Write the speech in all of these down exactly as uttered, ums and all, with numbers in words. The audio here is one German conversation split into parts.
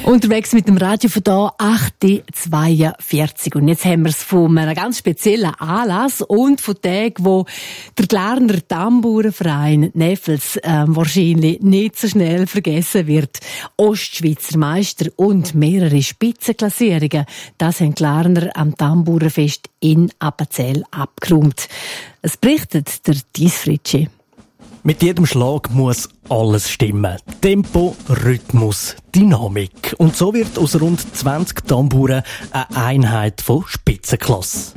Unterwegs mit dem Radio von da acht Uhr zweiundvierzig. Und jetzt haben wir es von einem ganz speziellen Anlass und von Tagen, wo der Glarner Tambourverein Neffels äh, wahrscheinlich nicht so schnell vergessen wird. Ostschweizer Meister und mehrere Spitzenklassierungen. Das haben Glarner am Tambourfest in Appenzell abgeräumt. Es berichtet der Dies Fritschi. Mit jedem Schlag muss alles stimmen. Tempo, Rhythmus, Dynamik. Und so wird aus rund zwanzig Tambouren eine Einheit von Spitzenklasse.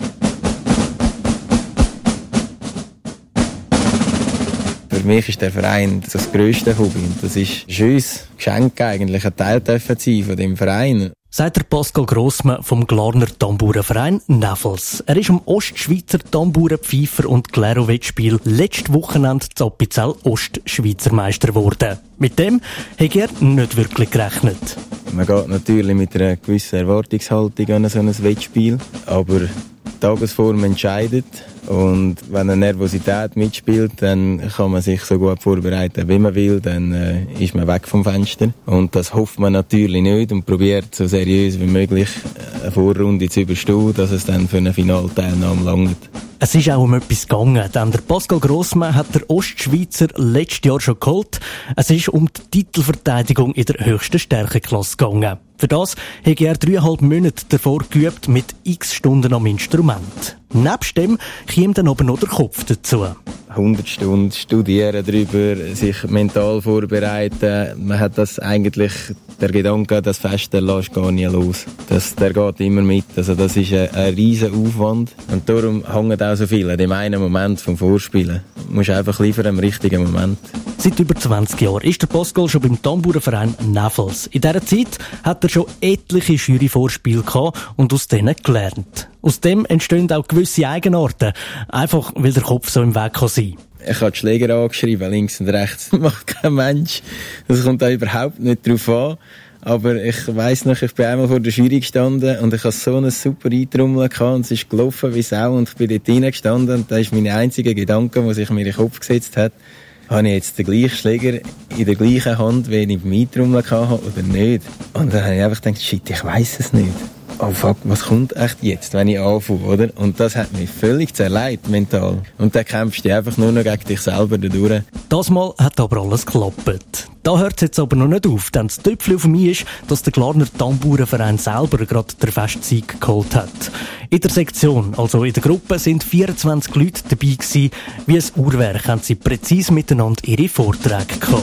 Für mich ist der Verein das grösste Hobby. Das ist ein schönes Geschenk eigentlich, ein Teil dürfen sein von dem Verein. Sagt der Pascal Grossmann vom Glarner Tambourenverein Neffels. Er ist am Ostschweizer Tambourenpfeifer- und Clairowett-Spiel letztes Wochenende zu Appenzell Ostschweizer Meister geworden. Mit dem hat er nicht wirklich gerechnet. Man geht natürlich mit einer gewissen Erwartungshaltung an so ein Wettspiel, aber die Tagesform entscheidet. Und wenn eine Nervosität mitspielt, dann kann man sich so gut vorbereiten, wie man will, dann äh, ist man weg vom Fenster. Und das hofft man natürlich nicht und probiert so seriös wie möglich eine Vorrunde zu überstehen, dass es dann für eine Finalteilnahme langt. Es ist auch um etwas gegangen, denn der Pascal Grossmann hat der Ostschweizer letztes Jahr schon geholt. Es ist um die Titelverteidigung in der höchsten Stärkeklasse gegangen. Für das hat er dreieinhalb Monate davor geübt mit x Stunden am Instrument. Nebst dem kommt dann aber noch der Kopf dazu. hundert Stunden studieren darüber, sich mental vorbereiten. Man hat das eigentlich, der Gedanke, das Fest, der lässt gar nicht los. Das, der geht immer mit. Also das ist ein, ein riesen Aufwand. Und darum hängt auch so viel an dem einen Moment vom Vorspielen. Du musst einfach liefern im richtigen Moment. Seit über zwanzig Jahren ist der Pascal schon beim Tambourenverein Neffels. In dieser Zeit hat er schon etliche Juryvorspiele gehabt und aus denen gelernt. Aus dem entstehen auch gewisse Eigenarten, einfach weil der Kopf so im Weg kann sein. Ich habe die Schläger angeschrieben, links und rechts. Das macht kein Mensch. Das kommt da überhaupt nicht drauf an. Aber ich weiss noch, ich bin einmal vor der Jury gestanden und ich hatte so einen super Eintrummeln gehabt und es ist gelaufen wie Sau und ich bin dort reingestanden und das ist mein einziger Gedanke, der sich mir in den Kopf gesetzt hat. Habe ich jetzt den gleichen Schläger in der gleichen Hand, wie ich beim Eintrummeln hatte oder nicht? Und dann habe ich einfach gedacht, shit, ich weiss es nicht. Oh fuck, was kommt echt jetzt, wenn ich anfange, oder? Und das hat mich völlig zerlegt, mental. Und dann kämpfst du einfach nur noch gegen dich selber dadurch. Das Mal hat aber alles geklappt. Da hört es jetzt aber noch nicht auf, denn das Töpfchen auf mich ist, dass der Glarner Tambourenverein selber gerade den Festsieg geholt hat. In der Sektion, also in der Gruppe, sind vierundzwanzig Leute dabei gewesen. Wie ein Uhrwerk haben sie präzise miteinander ihre Vorträge gehabt.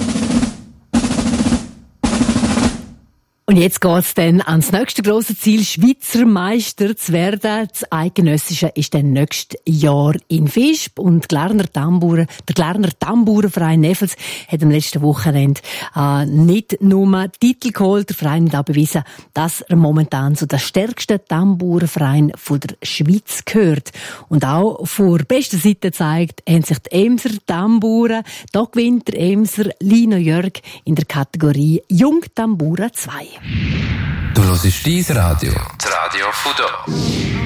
Und jetzt geht's dann ans nächste grosse Ziel, Schweizer Meister zu werden. Das Eidgenössische ist dann nächstes Jahr in Visp. Und Glarner Tambouren, der Glarner Tambourenverein Neffels hat am letzten Wochenende äh, nicht nur Titel geholt. Der Verein hat auch bewiesen, dass er momentan zu den stärksten Tambourenvereinen von der Schweiz gehört. Und auch vor bester Seite zeigt, haben sich die Emser Tambouren. Da gewinnt der Emser Lino Jörg in der Kategorie Jungtambouren zwei. Du hörst dein Radio. Das Radio von da.